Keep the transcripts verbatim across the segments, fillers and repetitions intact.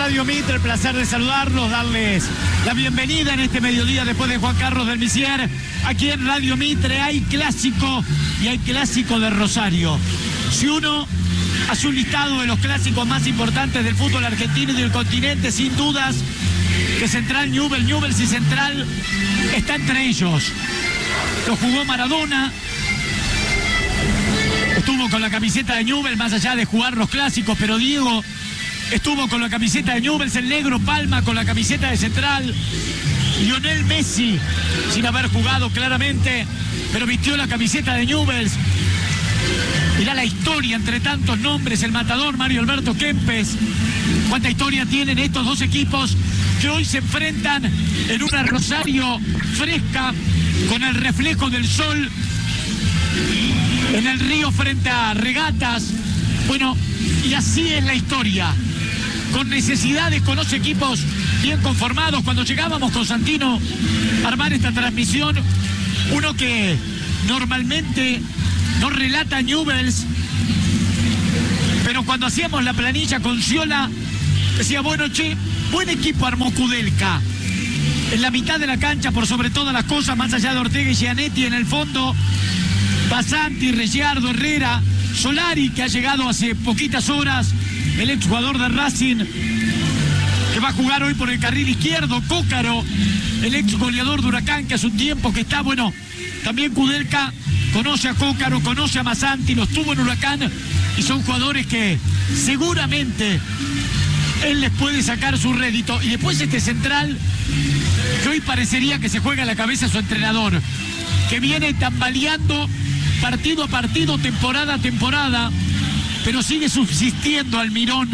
Radio Mitre, el placer de saludarlos, darles la bienvenida en este mediodía después de Juan Carlos del Misier. Aquí en Radio Mitre hay clásico y hay clásico de Rosario. Si uno hace un listado de los clásicos más importantes del fútbol argentino y del continente, sin dudas que Central Newell's, Newell's y Central está entre ellos. Lo jugó Maradona, estuvo con la camiseta de Newell's más allá de jugar los clásicos, pero Diego estuvo con la camiseta de Newell's, el negro Palma con la camiseta de Central, Lionel Messi sin haber jugado claramente, pero vistió la camiseta de Newell's. Mirá la historia entre tantos nombres, el matador Mario Alberto Kempes. Cuánta historia tienen estos dos equipos que hoy se enfrentan en una Rosario fresca, con el reflejo del sol en el río frente a Regatas. Bueno, y así es la historia, con necesidades, con los equipos bien conformados. Cuando llegábamos con Santino a armar esta transmisión, uno que normalmente no relata Newell's, pero cuando hacíamos la planilla con Sciola, decía, bueno, che, buen equipo armó Kudelka. En la mitad de la cancha, por sobre todas las cosas, más allá de Ortega y Gianetti, en el fondo, Basanti, Reggiardo, Herrera, Solari, que ha llegado hace poquitas horas, el exjugador de Racing, que va a jugar hoy por el carril izquierdo, Cócaro, el ex goleador de Huracán, que hace un tiempo que está, bueno, también Kudelka conoce a Cócaro, conoce a Basanti, los tuvo en Huracán, y son jugadores que seguramente él les puede sacar su rédito. Y después este Central, que hoy parecería que se juega a la cabeza su entrenador, que viene tambaleando partido a partido, temporada a temporada, pero sigue subsistiendo Almirón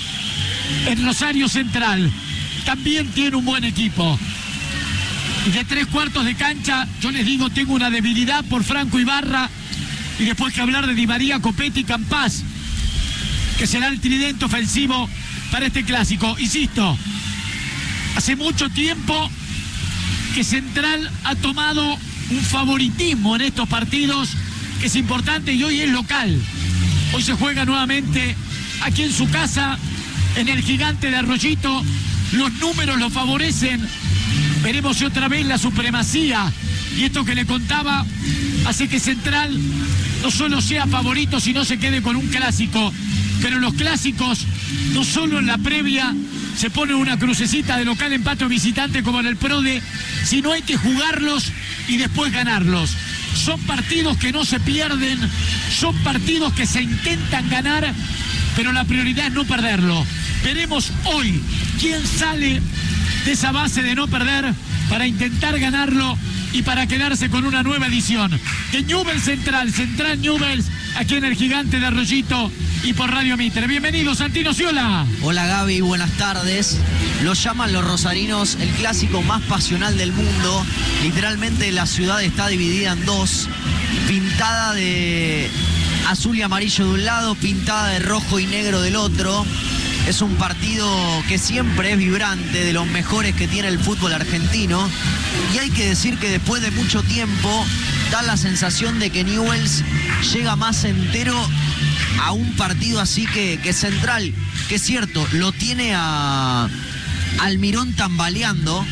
en Rosario Central. También tiene un buen equipo. Y de tres cuartos de cancha, yo les digo, tengo una debilidad por Franco Ibarra, y después que hablar de Di María, Copetti y Campás, que será el tridente ofensivo para este clásico. Insisto, hace mucho tiempo que Central ha tomado un favoritismo en estos partidos, que es importante, y hoy es local. Hoy se juega nuevamente aquí en su casa, en el Gigante de Arroyito. Los números lo favorecen. Veremos si otra vez la supremacía y esto que le contaba hace que Central no solo sea favorito, sino se quede con un clásico. Pero los clásicos, no solo en la previa se pone una crucecita de local, empate o visitante como en el PRODE, sino hay que jugarlos y después ganarlos. Son partidos que no se pierden, son partidos que se intentan ganar, pero la prioridad es no perderlo. Veremos hoy quién sale de esa base de no perder para intentar ganarlo y para quedarse con una nueva edición de Newell's Central, Central Newell's, aquí en el Gigante de Arroyito y por Radio Mitre. Bienvenido, Santino Sciola. Hola Gaby, buenas tardes. Lo llaman los rosarinos el clásico más pasional del mundo. Literalmente la ciudad está dividida en dos, pintada de azul y amarillo de un lado, pintada de rojo y negro del otro. Es un partido que siempre es vibrante, de los mejores que tiene el fútbol argentino. Y hay que decir que después de mucho tiempo da la sensación de que Newell's llega más entero a un partido así que, que Central, que es cierto, lo tiene a Almirón tambaleando,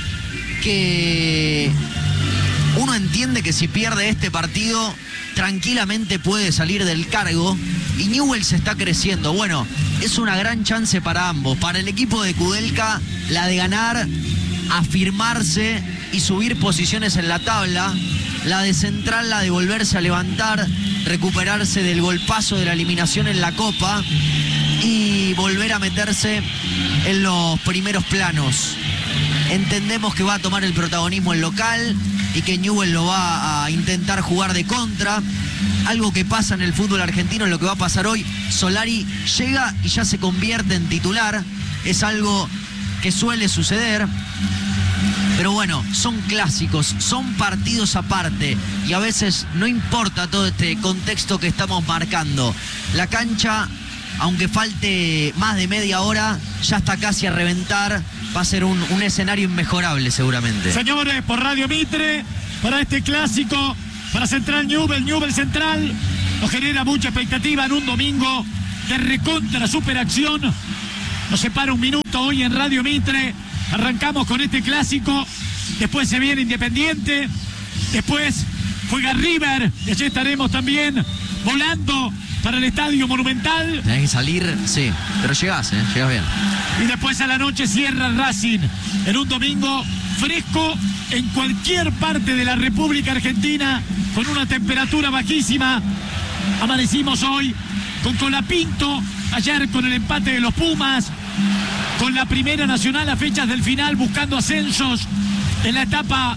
que uno entiende que si pierde este partido tranquilamente puede salir del cargo, y Newell's está creciendo. Bueno, es una gran chance para ambos. Para el equipo de Kudelka, la de ganar, afirmarse y subir posiciones en la tabla. La de Central, la de volverse a levantar, recuperarse del golpazo de la eliminación en la Copa y volver a meterse en los primeros planos. Entendemos que va a tomar el protagonismo el local y que Newell's lo va a intentar jugar de contra. Algo que pasa en el fútbol argentino, es lo que va a pasar hoy. Solari llega y ya se convierte en titular. Es algo que suele suceder. Pero bueno, son clásicos, son partidos aparte. Y a veces no importa todo este contexto que estamos marcando. La cancha, aunque falte más de media hora, ya está casi a reventar. Va a ser un, un escenario inmejorable seguramente. Señores, por Radio Mitre, para este clásico, para Central Newell's, Newell's Central, nos genera mucha expectativa en un domingo de recontra superacción. Nos separa un minuto hoy en Radio Mitre. Arrancamos con este clásico. Después se viene Independiente. Después juega River. Y allí estaremos también volando para el Estadio Monumental. Tenés que salir, sí, pero llegás, ¿eh? Llegás bien. Y después a la noche cierra Racing en un domingo fresco en cualquier parte de la República Argentina, con una temperatura bajísima. Amanecimos hoy con Colapinto, ayer con el empate de los Pumas, con la Primera Nacional a fechas del final, buscando ascensos en la etapa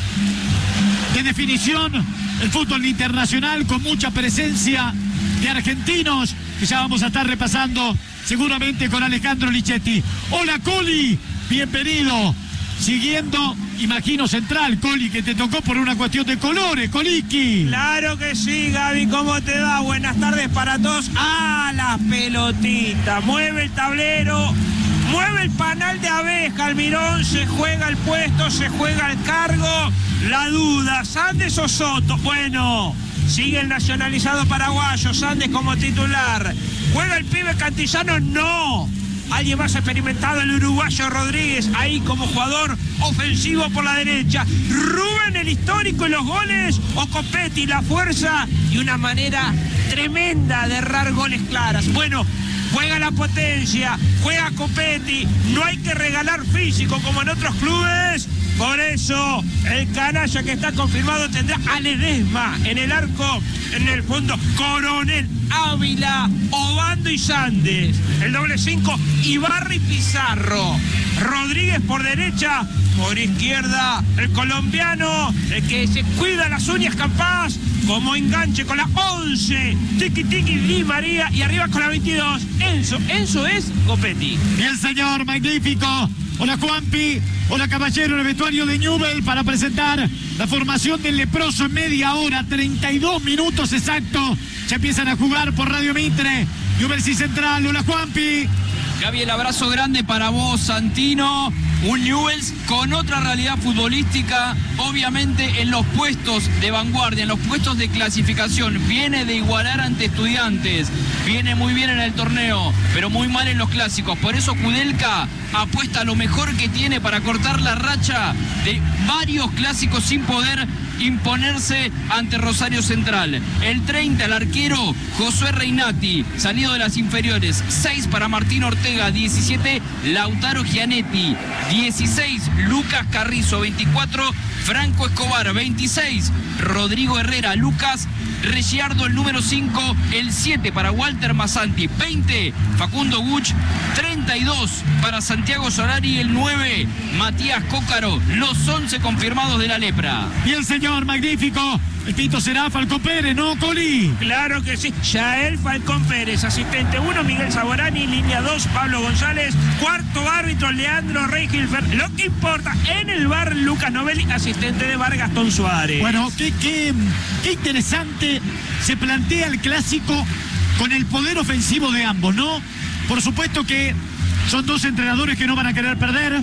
de definición. El fútbol internacional con mucha presencia de argentinos, que ya vamos a estar repasando seguramente con Alejandro Lichetti. Hola Coli, bienvenido. Siguiendo, imagino, Central, Coli, que te tocó por una cuestión de colores, Coliki. Claro que sí, Gaby, ¿cómo te va? Buenas tardes para todos. ¡Ah, la pelotita! Mueve el tablero, mueve el panal de abeja, Almirón, se juega el puesto, se juega el cargo. La duda, ¿Sandes o Soto? Bueno, sigue el nacionalizado paraguayo, Sandes como titular. ¿Juega el pibe Cantillano? No. Alguien más experimentado, el uruguayo Rodríguez, ahí como jugador ofensivo por la derecha. Rubén, el histórico en los goles, o Copetti, la fuerza y una manera tremenda de errar goles claras. Bueno, juega la potencia, juega Copetti, no hay que regalar físico como en otros clubes. Por eso, el canalla que está confirmado tendrá a Ledesma en el arco, en el fondo, Coronel, Ávila, Obando y Sandes. El doble cinco, Ibarra y Pizarro. Rodríguez por derecha, por izquierda, el colombiano, el que se cuida las uñas capaz, como enganche con la once, Tiki Tiki Di María, y arriba con la veintidós, Enzo. Enzo es Copetti. Bien, señor, magnífico. Hola Juanpi, hola caballero, el vestuario de Newell para presentar la formación del leproso en media hora, treinta y dos minutos exactos. Ya empiezan a jugar por Radio Mitre, Newell's y Central. Hola Juanpi. Gaby, el abrazo grande para vos, Santino. Un Newell's con otra realidad futbolística, obviamente en los puestos de vanguardia, en los puestos de clasificación. Viene de igualar ante Estudiantes, viene muy bien en el torneo, pero muy mal en los clásicos. Por eso Kudelka apuesta a lo mejor que tiene para cortar la racha de varios clásicos sin poder imponerse ante Rosario Central. El treinta, el arquero Josué Reinati, salido de las inferiores. seis para Martín Ortega, diecisiete Lautaro Gianetti, dieciséis Lucas Carrizo, veinticuatro Franco Escobar, veintiséis Rodrigo Herrera, Lucas Reggiardo el número cinco, el siete para Walter Massanti, veinte Facundo Guch, treinta y dos para Santiago Solari, el nueve Matías Cócaro, los once confirmados de la lepra. Bien, señor, magnífico. El pito será Falcón Pérez, ¿no, Coli? Claro que sí, Yael Falcón Pérez, asistente uno, Miguel Saborani, línea dos, Pablo González, cuarto árbitro, Leandro Reigilfer. Lo que importa, en el bar, Lucas Novelli, asistente de bar, Gastón Suárez. Bueno, qué, qué, qué interesante se plantea el clásico con el poder ofensivo de ambos, ¿no? Por supuesto que son dos entrenadores que no van a querer perder.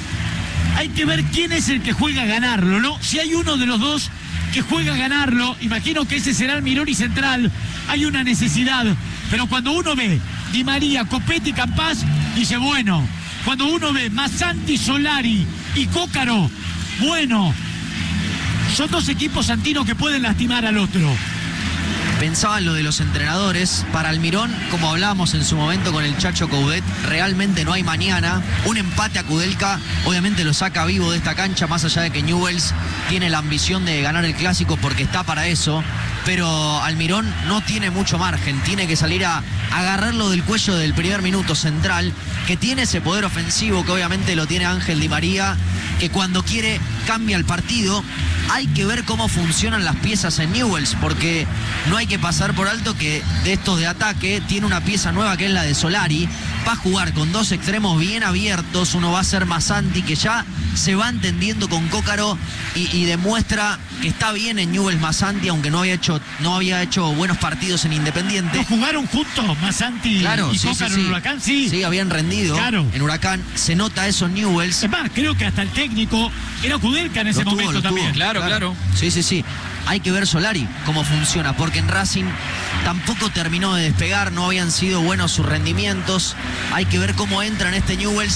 Hay que ver quién es el que juega a ganarlo, ¿no? Si hay uno de los dos que juega a ganarlo, imagino que ese será Almirón y Central. Hay una necesidad, pero cuando uno ve Di María, Copetti, Campás, dice bueno. Cuando uno ve Massanti, Solari y Cócaro, bueno, son dos equipos, Santino, que pueden lastimar al otro. Pensaba en lo de los entrenadores. Para Almirón, como hablábamos en su momento con el Chacho Coudet, realmente no hay mañana. Un empate a Kudelka obviamente lo saca vivo de esta cancha, más allá de que Newell's tiene la ambición de ganar el clásico porque está para eso. Pero Almirón no tiene mucho margen, tiene que salir a agarrarlo del cuello del primer minuto. Central, que tiene ese poder ofensivo que obviamente lo tiene Ángel Di María, que cuando quiere cambia el partido. Hay que ver cómo funcionan las piezas en Newell's, porque no hay que pasar por alto que de estos de ataque tiene una pieza nueva que es la de Solari. Va a jugar con dos extremos bien abiertos. Uno va a ser Massanti, que ya se va entendiendo con Cócaro y, y demuestra que está bien en Newell's Massanti, aunque no había hecho, no había hecho buenos partidos en Independiente. ¿No jugaron juntos Massanti claro, y sí, Cócaro sí, en sí. Huracán? Sí, sí, habían rendido claro. En Huracán. Se nota eso en Newell's. Es más, creo que hasta el técnico era Kudelka en ese Lo tuvo, momento lo tuvo. también. Claro, claro. Sí, sí, sí. hay que ver Solari cómo funciona, porque en Racing tampoco terminó de despegar, no habían sido buenos sus rendimientos. Hay que ver cómo entra en este Newell's.